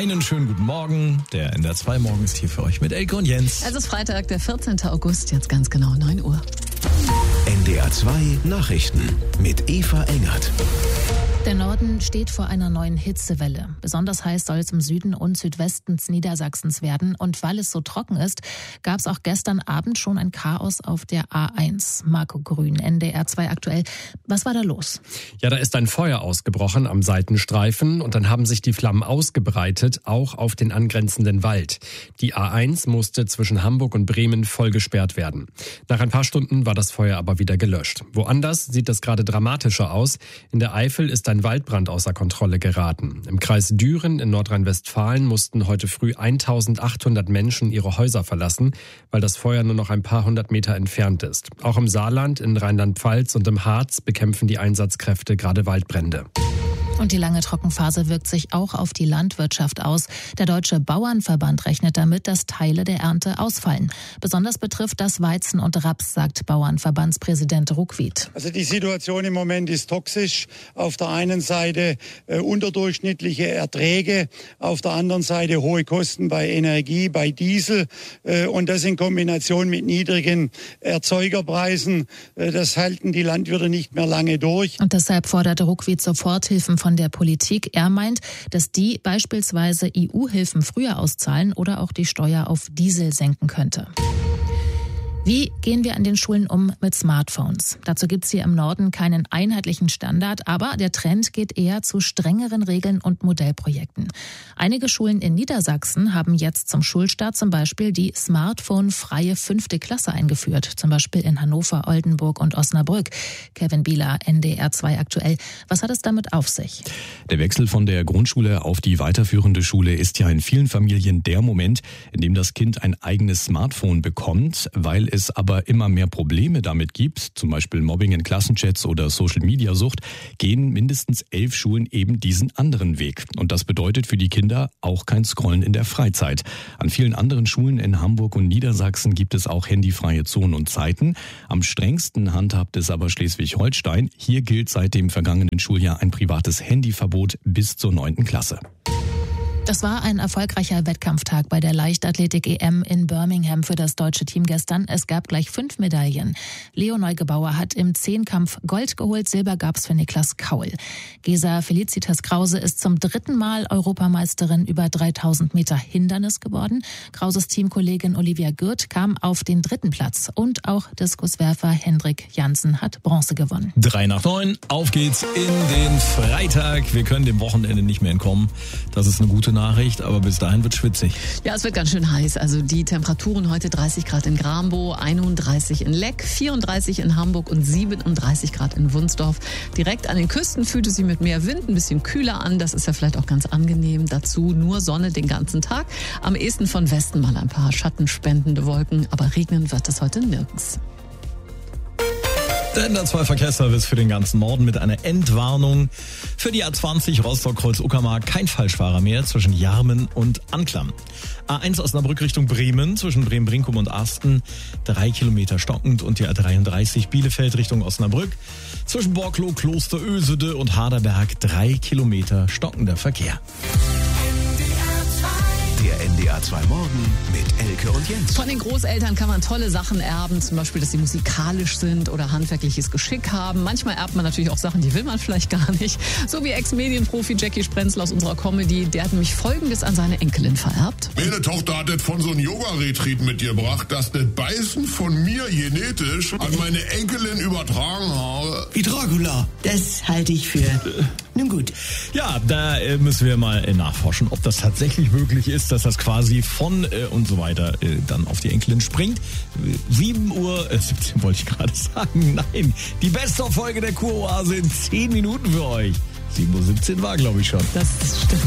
Einen schönen guten Morgen. Der NDR 2 Morgen ist hier für euch mit Elke und Jens. Es ist Freitag, der 14. August, jetzt ganz genau 9 Uhr. NDR 2 Nachrichten mit Eva Engert. Der Norden steht vor einer neuen Hitzewelle. Besonders heiß soll es im Süden und Südwesten Niedersachsens werden. Und weil es so trocken ist, gab es auch gestern Abend schon ein Chaos auf der A1. Marco Grün, NDR 2 aktuell. Was war da los? Ja, da ist ein Feuer ausgebrochen am Seitenstreifen und dann haben sich die Flammen ausgebreitet, auch auf den angrenzenden Wald. Die A1 musste zwischen Hamburg und Bremen voll gesperrt werden. Nach ein paar Stunden war das Feuer aber wieder gelöscht. Woanders sieht das gerade dramatischer aus. In der Eifel ist ein Waldbrand außer Kontrolle geraten. Im Kreis Düren in Nordrhein-Westfalen mussten heute früh 1800 Menschen ihre Häuser verlassen, weil das Feuer nur noch ein paar hundert Meter entfernt ist. Auch im Saarland, in Rheinland-Pfalz und im Harz bekämpfen die Einsatzkräfte gerade Waldbrände. Und die lange Trockenphase wirkt sich auch auf die Landwirtschaft aus. Der Deutsche Bauernverband rechnet damit, dass Teile der Ernte ausfallen. Besonders betrifft das Weizen und Raps, sagt Bauernverbandspräsident Ruckwied. Also die Situation im Moment ist toxisch. Auf der einen Seite unterdurchschnittliche Erträge, auf der anderen Seite hohe Kosten bei Energie, bei Diesel und das in Kombination mit niedrigen Erzeugerpreisen. Das halten die Landwirte nicht mehr lange durch. Und deshalb fordert Ruckwied Soforthilfen von der Politik. Er meint, dass die beispielsweise EU-Hilfen früher auszahlen oder auch die Steuer auf Diesel senken könnte. Wie gehen wir an den Schulen um mit Smartphones? Dazu gibt es hier im Norden keinen einheitlichen Standard, aber der Trend geht eher zu strengeren Regeln und Modellprojekten. Einige Schulen in Niedersachsen haben jetzt zum Schulstart zum Beispiel die Smartphone-freie 5. Klasse eingeführt, zum Beispiel in Hannover, Oldenburg und Osnabrück. Kevin Bieler, NDR 2 aktuell. Was hat es damit auf sich? Der Wechsel von der Grundschule auf die weiterführende Schule ist ja in vielen Familien der Moment, in dem das Kind ein eigenes Smartphone bekommt, weil es aber immer mehr Probleme damit gibt, zum Beispiel Mobbing in Klassenchats oder Social-Media-Sucht, gehen mindestens 11 Schulen eben diesen anderen Weg. Und das bedeutet für die Kinder auch kein Scrollen in der Freizeit. An vielen anderen Schulen in Hamburg und Niedersachsen gibt es auch handyfreie Zonen und Zeiten. Am strengsten handhabt es aber Schleswig-Holstein. Hier gilt seit dem vergangenen Schuljahr ein privates Handyverbot bis zur 9. Klasse. Das war ein erfolgreicher Wettkampftag bei der Leichtathletik-EM in Birmingham für das deutsche Team gestern. Es gab gleich 5 Medaillen. Leo Neugebauer hat im Zehnkampf Gold geholt, Silber gab's für Niklas Kaul. Gesa Felicitas Krause ist zum 3. Mal Europameisterin über 3000 Meter Hindernis geworden. Krauses Teamkollegin Olivia Gürt kam auf den 3. Platz. Und auch Diskuswerfer Hendrik Jansen hat Bronze gewonnen. 8:03, auf geht's in den Freitag. Wir können dem Wochenende nicht mehr entkommen. Das ist eine gute Nachricht, aber bis dahin wird schwitzig. Ja, es wird ganz schön heiß. Also die Temperaturen heute 30 Grad in Grambow, 31 in Leck, 34 in Hamburg und 37 Grad in Wunsdorf. Direkt an den Küsten fühlt es sich mit mehr Wind ein bisschen kühler an. Das ist ja vielleicht auch ganz angenehm. Dazu nur Sonne den ganzen Tag. Am ehesten von Westen mal ein paar schattenspendende Wolken. Aber regnen wird es heute nirgends. Der NDR 2 Verkehrsservice für den ganzen Norden mit einer Endwarnung. Für die A20 Rostock-Kreuz-Uckermark kein Falschfahrer mehr zwischen Jarmen und Anklam. A1 Osnabrück Richtung Bremen zwischen Bremen-Brinkum und Arsten 3 Kilometer stockend und die A33 Bielefeld Richtung Osnabrück zwischen Borkloh, Kloster Ösede und Harderberg 3 Kilometer stockender Verkehr. Der NDR 2 Morgen mit Elke und Jens. Von den Großeltern kann man tolle Sachen erben, zum Beispiel, dass sie musikalisch sind oder handwerkliches Geschick haben. Manchmal erbt man natürlich auch Sachen, die will man vielleicht gar nicht. So wie Ex-Medienprofi Jackie Sprenzel aus unserer Comedy, der hat nämlich Folgendes an seine Enkelin vererbt. Meine Tochter hat das von so einem Yoga-Retreat mitgebracht, dass das Beißen von mir genetisch an meine Enkelin übertragen habe. Wie Dracula. Das halte ich für... Nun gut. Ja, da müssen wir mal nachforschen, ob das tatsächlich möglich ist, dass das quasi von und so weiter dann auf die Enkelin springt. 7 Uhr, 17 wollte ich gerade sagen, nein, die beste Folge der Kuroase in 10 Minuten für euch. 7:17 Uhr war, glaube ich, schon. Das stimmt.